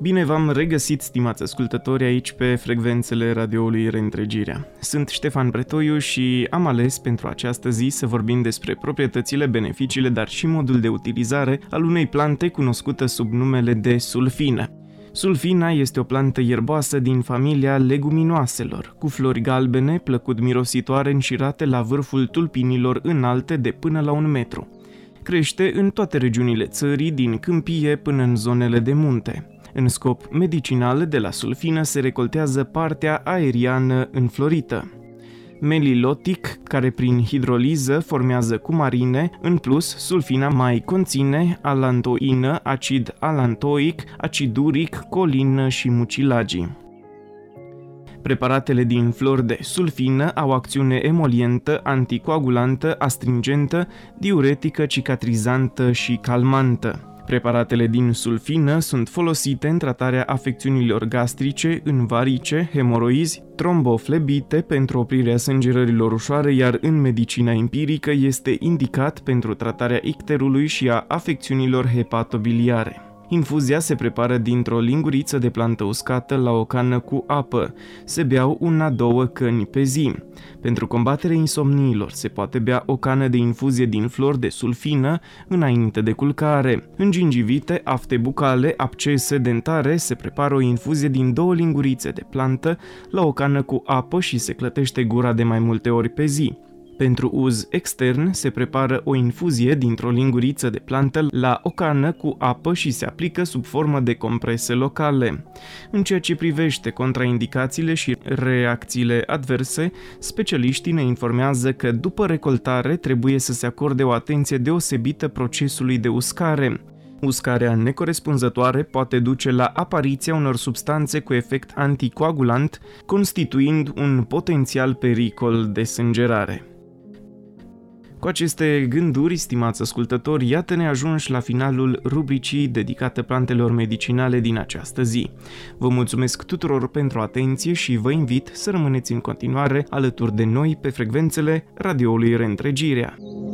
Bine v-am regăsit, stimați ascultători, aici pe frecvențele radioului Reîntregirea. Sunt Ștefan Bretoiu și am ales pentru această zi să vorbim despre proprietățile, beneficiile, dar și modul de utilizare al unei plante cunoscută sub numele de sulfină. Sulfina este o plantă ierboasă din familia leguminoaselor, cu flori galbene, plăcut mirositoare, înșirate la vârful tulpinilor înalte de până la 1 metru. Crește în toate regiunile țării, din câmpie până în zonele de munte. În scop medicinal, de la sulfină se recoltează partea aeriană înflorită. Melilotic, care prin hidroliză formează cumarine. În plus, sulfina mai conține alantoină, acid alantoic, acid uric, colină și mucilagii. Preparatele din flori de sulfină au acțiune emolientă, anticoagulantă, astringentă, diuretică, cicatrizantă și calmantă. Preparatele din sulfină sunt folosite în tratarea afecțiunilor gastrice, în varice, hemoroizi, tromboflebite pentru oprirea sângerărilor ușoare, iar în medicina empirică este indicat pentru tratarea icterului și a afecțiunilor hepatobiliare. Infuzia se prepară dintr-o linguriță de plantă uscată la o cană cu apă. Se beau 1-2 căni pe zi. Pentru combaterea insomniilor se poate bea o cană de infuzie din flori de sulfină înainte de culcare. În gingivite, afte bucale, abcese dentare se prepară o infuzie din 2 lingurițe de plantă la o cană cu apă și se clătește gura de mai multe ori pe zi. Pentru uz extern se prepară o infuzie dintr-o linguriță de plantă la o cană cu apă și se aplică sub formă de comprese locale. În ceea ce privește contraindicațiile și reacțiile adverse, specialiștii ne informează că după recoltare trebuie să se acorde o atenție deosebită procesului de uscare. Uscarea necorespunzătoare poate duce la apariția unor substanțe cu efect anticoagulant, constituind un potențial pericol de sângerare. Cu aceste gânduri, stimați ascultători, iată-ne ajunși la finalul rubricii dedicate plantelor medicinale din această zi. Vă mulțumesc tuturor pentru atenție și vă invit să rămâneți în continuare alături de noi pe frecvențele radioului Reîntregirea.